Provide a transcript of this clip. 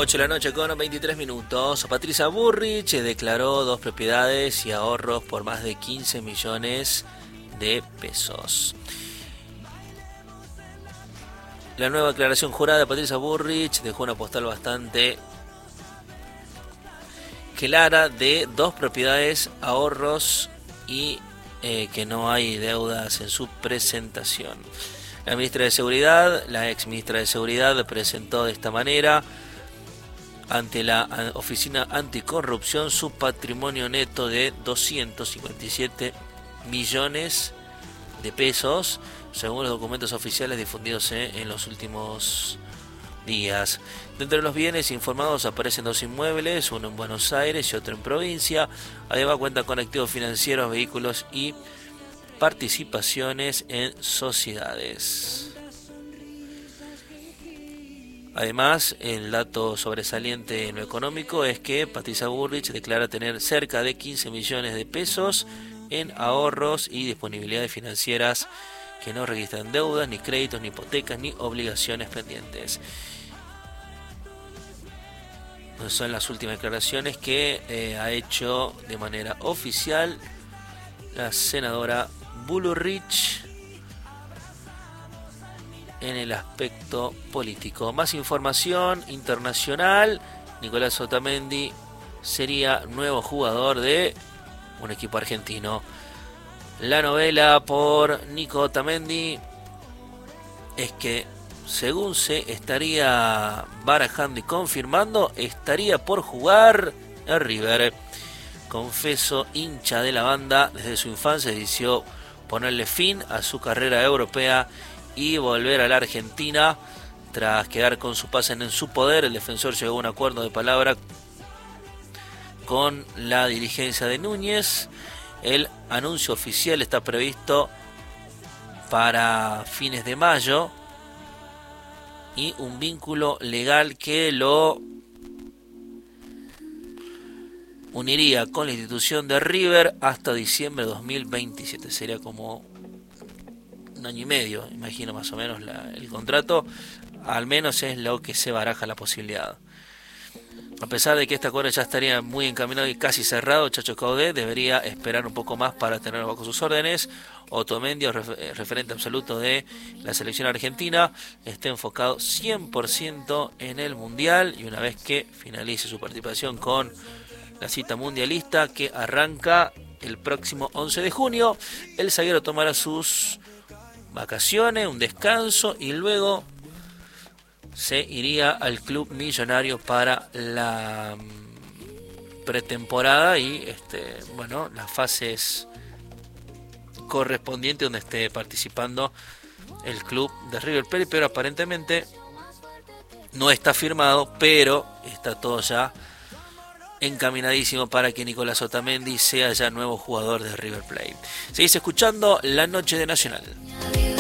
8 de la noche con 23 minutos. Patricia Bullrich declaró 2 propiedades y ahorros por más de 15 millones de pesos. La nueva declaración jurada de Patricia Bullrich dejó una postal bastante clara de 2 propiedades, ahorros y que no hay deudas en su presentación. La ministra de Seguridad, la ex ministra de Seguridad, presentó de esta manera ante la Oficina Anticorrupción su patrimonio neto de 257 millones de pesos, según los documentos oficiales difundidos en los últimos días. Dentro de los bienes informados aparecen 2 inmuebles, uno en Buenos Aires y otro en provincia. Además cuenta con activos financieros, vehículos y participaciones en sociedades. Además, el dato sobresaliente en lo económico es que Patricia Bullrich declara tener cerca de 15 millones de pesos en ahorros y disponibilidades financieras que no registran deudas, ni créditos, ni hipotecas, ni obligaciones pendientes. Son las últimas declaraciones que ha hecho de manera oficial la senadora Bullrich en el aspecto político. Más información internacional: Nicolás Otamendi sería nuevo jugador de un equipo argentino. La novela por Nico Otamendi es que, según se estaría barajando y confirmando, estaría por jugar en River. Confeso hincha de la banda, desde su infancia decidió ponerle fin a su carrera europea y volver a la Argentina. Tras quedar con su pase en su poder, el defensor llegó a un acuerdo de palabra con la dirigencia de Núñez. El anuncio oficial está previsto para fines de mayo y un vínculo legal que lo uniría con la institución de River hasta diciembre de 2027. Sería como un año y medio, imagino, más o menos el contrato. Al menos es lo que se baraja la posibilidad. A pesar de que este acuerdo ya estaría muy encaminado y casi cerrado, Chacho Caudé debería esperar un poco más para tenerlo bajo sus órdenes. Otamendi, referente absoluto de la selección argentina, está enfocado 100% en el Mundial, y una vez que finalice su participación con la cita mundialista que arranca el próximo 11 de junio, el zaguero tomará sus vacaciones, un descanso, y luego se iría al club millonario para la pretemporada y las fases correspondientes donde esté participando el club de River Plate. Pero aparentemente no está firmado, pero está todo ya encaminadísimo para que Nicolás Otamendi sea ya nuevo jugador de River Plate. Seguís escuchando La Noche de Nacional.